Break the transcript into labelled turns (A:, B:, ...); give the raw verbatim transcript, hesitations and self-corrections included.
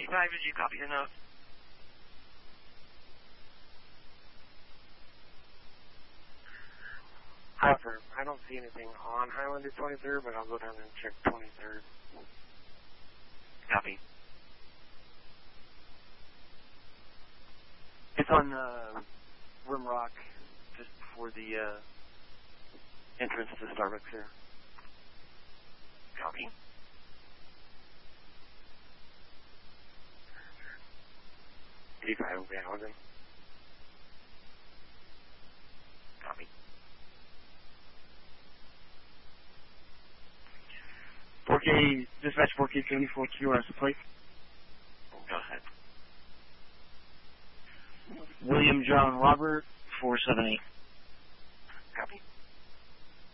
A: eighty-five, did you copy the note?
B: However, I don't see anything on Highlander twenty-third, but I'll go down and check twenty-third.
A: Copy.
C: It's on uh, Rimrock, just before the uh, entrance to Starbucks here.
A: Copy.
B: eighty-five will be housing.
A: Copy.
D: four K, dispatch four K seventy-four Q R S plate.
A: Go ahead.
D: William John Robert, four seven eight.